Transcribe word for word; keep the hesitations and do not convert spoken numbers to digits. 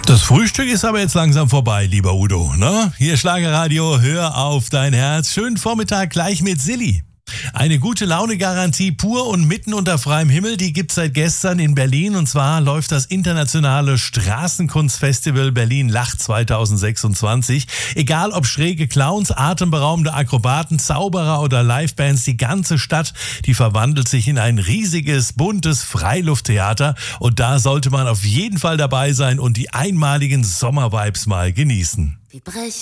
Das Frühstück ist aber jetzt langsam vorbei, lieber Udo. Ne? Hier Schlagerradio, hör auf dein Herz. Schönen Vormittag gleich mit Silly. Eine gute Laune-Garantie pur und mitten unter freiem Himmel, die gibt's seit gestern in Berlin. Und zwar läuft das internationale Straßenkunstfestival Berlin Lacht zwanzig sechsundzwanzig. Egal ob schräge Clowns, atemberaubende Akrobaten, Zauberer oder Livebands, die ganze Stadt, die verwandelt sich in ein riesiges, buntes Freilufttheater. Und da sollte man auf jeden Fall dabei sein und die einmaligen Sommervibes mal genießen. Wir brechen